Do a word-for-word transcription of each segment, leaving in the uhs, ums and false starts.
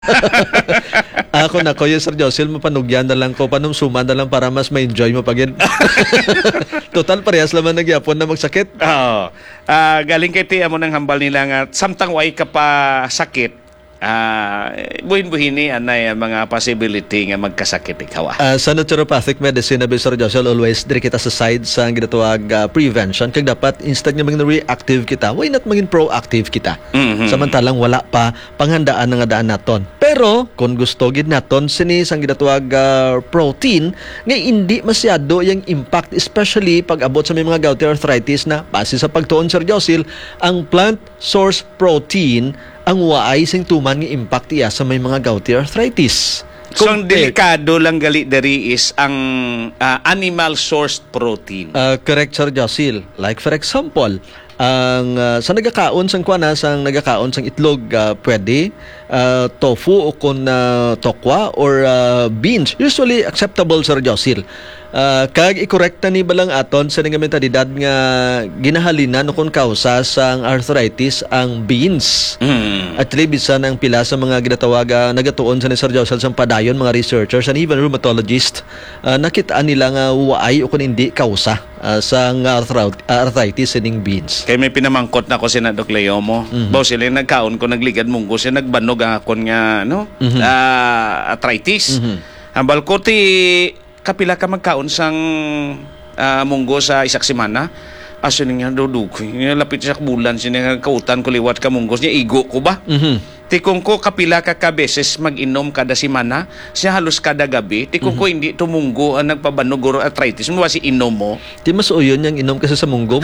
Ako na ko yung Sir Josil, mapanugyan na lang ko, panumsuman na lang para mas ma-enjoy mo pagin. Total, parehas naman nagyapon na magsakit. Oo. Ah, galing kay tiya mo ng hambal nila nga, samtang way ka pa sakit, ah, buhin-buhin ni anay ang mga possibility nga magkasakit ikaw. Uh, sa naturopathic medicine, na Sir Josil, always diri kita sa side sa ang ginatawag uh, prevention. Kag dapat, instead nga maging reactive kita, why not maging proactive kita? Mm-hmm. Samantalang wala pa panghandaan nga daan naton. Pero, kung gusto gid naton, sinis ang ginatawag uh, protein, nga hindi masyado yung impact, especially pag abot sa may mga gouty arthritis na, base sa pagtuon, Sir Josil, ang plant source protein ang waay sing tuman nga impact iya sa may mga gouty arthritis. So, ang delikado lang gali dari is ang uh, animal sourced protein. Uh, correct, Sir Josil. Like for example, ang uh, sa nagakaon sang kuana sang nagakaon sang itlog, uh, pwede uh, tofu o kun uh, tokwa or uh, beans, usually acceptable, Sir Josil. Uh, kag i-correcta ni balang aton sa nga mentalidad nga ginahalinan o kung kausa sang arthritis ang beans. Mm. At bisan ang pila sa mga ginatawag uh, nagatuon sa ni Sir Josel sang padayon, mga researchers and even rheumatologists, uh, nakitaan nila nga waay o kung hindi kausa uh, sang arthritis, arthritis ining beans. Kay may pinamangkot na ko si na Doc Leo mo. Mm-hmm. Baw sila yung nagkaon ko, nagligad munggo siya, nagbanog ang akon nga, no? Mm-hmm. Uh, arthritis. Mm-hmm. Hambal ko ti kapila ka magkaon sang uh, munggo sa isak semana. Aso niya duduk. Lapit siya bulan siya nga kautan ko liwat ka munggos niya igo ko ba? Mm-hmm. Tikong ko kapila ka ka beses mag-inom kada semana, siya halos kada gabi. Tikong mm-hmm. ko hindi tumunggo ang nagpabanog or arthritis mo si inom mo. Di mas uyon yang inom kasi sa munggo mo.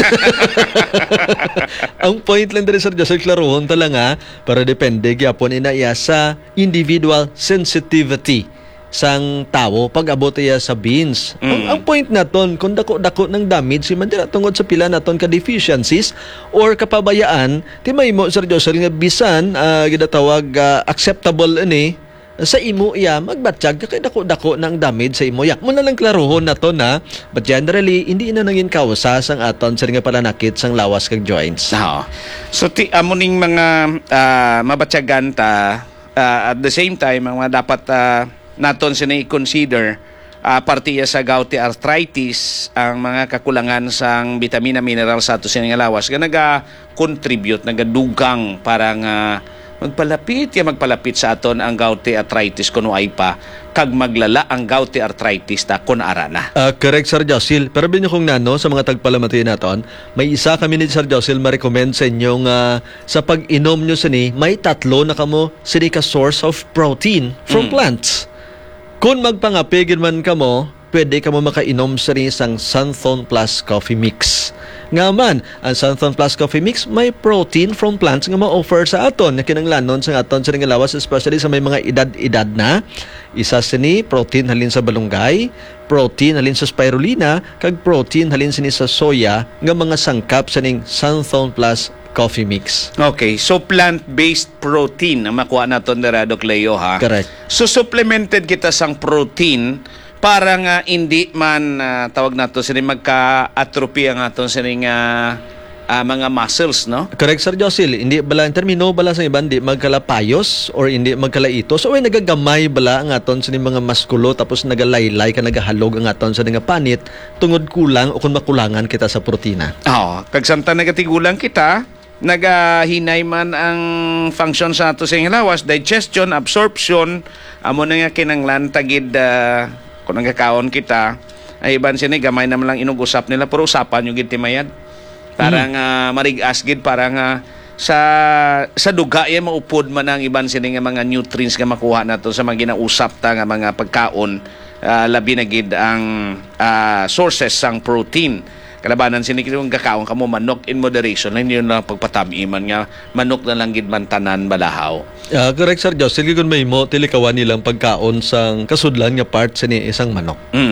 Ang point lang din, Sir Joseph, klarohon talaga para depende gyapon ina iya sa individual sensitivity sang tao pag abot iya sa beans. Mm. Ang, ang point naton, kung dako-dako ng damage si mandira tungod sa pila naton ka deficiencies or kapabayaan, ti may mo, Sir Josel, nga bisan uh, ginatawag uh, acceptable ani sa imo iya magbatsyag kay dako-dako ng damage sa imo ya. Muna lang klarohon naton na, but generally hindi na nangin kausa sang aton sa nga palanakit sang lawas kag joints. No. So ti amuning mga uh, mabatsyagan ta uh, at the same time ang mga dapat uh, naton sina i-consider uh, partiya sa gouty arthritis ang mga kakulangan sang vitamina mineral sa ato sining lawas nga naga-contribute, nagadugang para nga magpalapit ya magpalapit sa aton ang gouty arthritis kuno ay pa kag maglala ang gouty arthritis ta kun arana. Uh, correct, Sir Josil. Pero binyo kong nano sa mga tagpalamati naton, may isa kami ni Sir Josil ma-recommend sa inyong uh, sa pag-inom nyo sini, may tatlo na kamo sini ka source of protein from mm. plants. Kung magpangapigin man kamo, pwede kamo makainom sa isang Sunthorn Plus Coffee Mix. Nga man, ang Sunthorn Plus Coffee Mix may protein from plants nga ma-offer sa aton na kinanglanon sa aton sa lawas, especially sa may mga edad-edad na. Isa sini protein halin sa balunggay, protein halin sa spirulina, kag protein halin sini sa soya nga mga sangkap sa ning Sunthorn Plus Coffee Mix. Okay, so plant-based protein ang makuha naton dira, Doc Leo, ha? Correct. So supplemented kita sang protein para nga hindi man uh, tawag nato sini magka-atrophy ang aton sini nga uh, mga muscles, no? Correct, Sir Josil. Hindi bala ang termino bala sa iban di magkalapayos or hindi magkalaito. So ay nagagamay bala ang aton sini mga maskulo tapos nagalaylay ka nagahalog ang aton sa nga panit tungod kulang o kung makulangan kita sa protina. Oh, kag samtang nagatigulang kita, nagahinay man ang function sa ato sa lawas, digestion, absorption, amo na nga kinanglan tagid uh, kung nagkakaon kita, ay iban sini gamay naman lang inug-usap nila pero usapan yung gid timayad. Para nga mm. uh, marigas gid para nga sa sa duga ya maupod man ang iban sini nga mga nutrients nga makuha nato sa mga ginausap ta nga mga pagkaon, uh, labi na gid ang uh, sources sang protein. Kalabanan sini kung kakaon kamo manok in moderation, hindi yun lang pagpatami man nga manok na lang gid man tanan balahaw. Uh, correct, Sir Josel, kung may mo tilikawan nilang pagkaon sang kasudlan nga part sa ni isang manok. Mm.